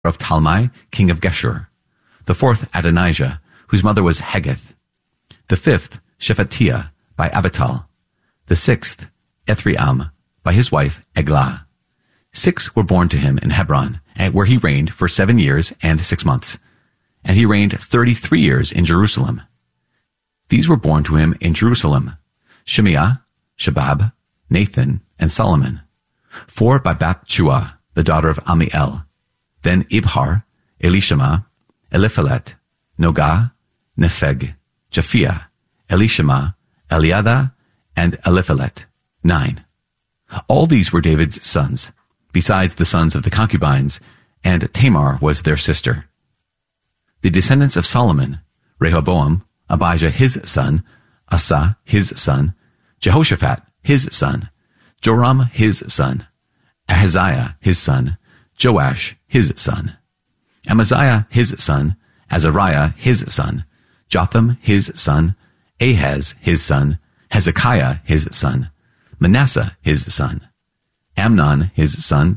of Talmai, king of Geshur. The fourth, Adonijah, whose mother was Haggith. The fifth, Shephatiah, by Abital. The sixth, Ethriam, by his wife Eglah. 6 were born to him in Hebron, where he reigned for 7 years and 6 months. And he reigned 33 years in Jerusalem. These were born to him in Jerusalem: Shemiah, Shabab, Nathan, and Solomon. 4 by Bathshua, the daughter of Amiel. Then Ibhar, Elishama, Eliphalet, Nogah, Nepheg, Japhia, Elishama, Eliada, and Eliphalet. 9. All these were David's sons, besides the sons of the concubines, and Tamar was their sister. The descendants of Solomon: Rehoboam, Abijah his son, Asa his son, Jehoshaphat his son, Joram his son, Ahaziah his son, Joash his son, Amaziah his son, Azariah his son, Jotham his son, Ahaz his son, Hezekiah his son, Manasseh his son, Amnon his son,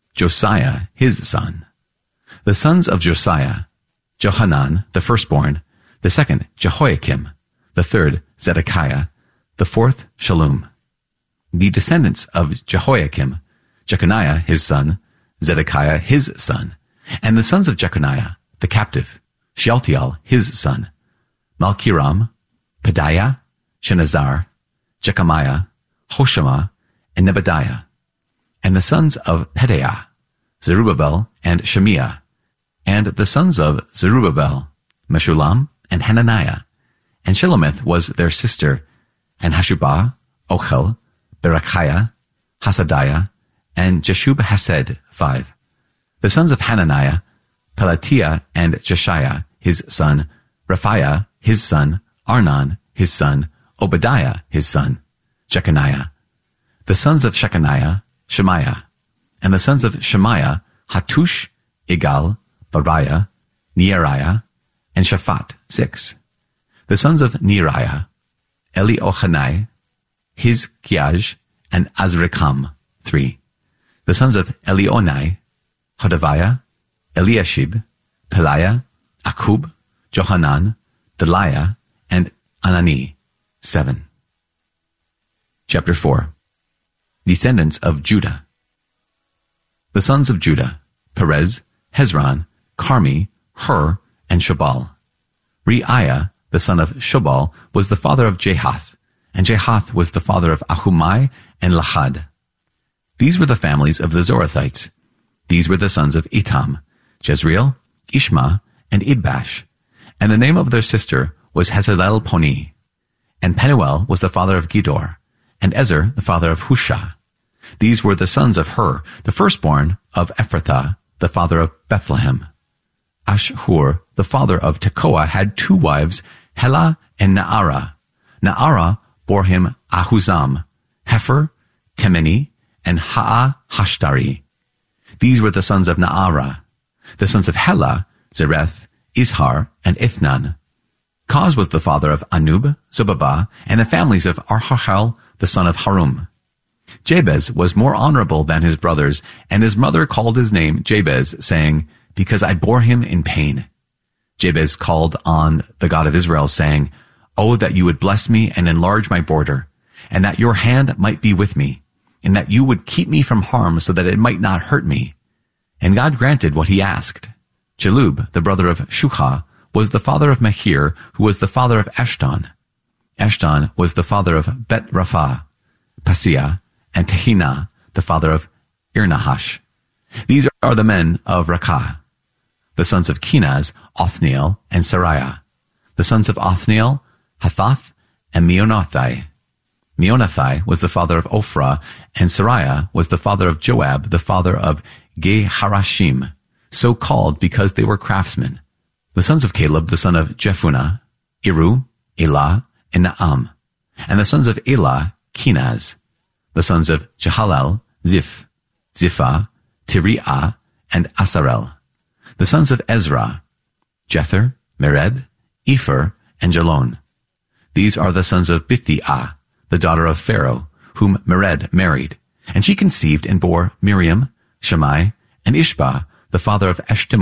Josiah his son. The sons of Josiah: Johanan, the firstborn; the second, Jehoiakim; the third, Zedekiah; the fourth, Shallum. The descendants of Jehoiakim: Jeconiah his son, Zedekiah his son; and the sons of Jeconiah, the captive: Shealtiel his son, Malchiram, Pedaiah, Shenazar, Jechamiah, Hoshama, and Nebadiah. And the sons of Pedaiah: Zerubbabel and Shemiah. And the sons of Zerubbabel: Meshullam and Hananiah. And Shelomith was their sister, and Hashubah, Ochel, Berechiah, Hasadiah, and Jeshub-Hesed. 5. The sons of Hananiah: Pelatiah and Jeshiah his son, Raphiah his son, Arnon his son, Obadiah his son, Jeconiah. The sons of Shechaniah: Shemaiah. And the sons of Shemaiah: Hattush, Igal, Bariah, Neariah, and Shaphat. 6. The sons of Neariah: Eliohanai, Hizkiah, and Azrikam. 3. The sons of Elionai: Hodaviah, Eliashib, Peliah, Akub, Johanan, Deliah, and Anani. 7. Chapter 4. Descendants of Judah. The sons of Judah: Perez, Hezron, Carmi, Hur, and Shobal. Reiah, the son of Shobal, was the father of Jahath, and Jahath was the father of Ahumai and Lahad. These were the families of the Zorathites. These were the sons of Etam: Jezreel, Ishma, and Idbash. And the name of their sister was Hazelelponi. And Penuel was the father of Gedor, and Ezer the father of Hushah. These were the sons of Hur, the firstborn of Ephrathah, the father of Bethlehem. Ashhur, the father of Tekoa, had 2 wives, Helah and Naarah. Naarah bore him Ahuzam, Hefer, Temeni, and Ha'ah-Hashtari. These were the sons of Naarah. The sons of Helah: Zereth, Izhar, and Ithnan. Koz was the father of Anub, Zobabah, and the families of Arhahel, the son of Harum. Jabez was more honorable than his brothers, and his mother called his name Jabez, saying, "Because I bore him in pain." Jabez called on the God of Israel, saying, "Oh, that you would bless me and enlarge my border, and that your hand might be with me, and that you would keep me from harm so that it might not hurt me." And God granted what he asked. Chelub, the brother of Shuha, was the father of Machir, who was the father of Eshton. Eshton was the father of Bet-Rapha, Paseah, and Tehinah, the father of Irnahash. These are the men of Rakah. The sons of Kenaz: Othniel and Sariah. The sons of Othniel: Hathath and Meonothai. Meonothai was the father of Ophrah, and Sariah was the father of Joab, the father of Geharashim, so called because they were craftsmen. The sons of Caleb, the son of Jephunneh: Iru, Elah, and Naam. And the sons of Elah: Kenaz. The sons of Jehalel: Ziph, Ziphah, Tiriah, and Asarel. The sons of Ezra: Jether, Mered, Epher, and Jalon. These are the sons of Bithiah, the daughter of Pharaoh, whom Mered married. And she conceived and bore Miriam, Shammai, and Ishbah, the father of Eshtemoa,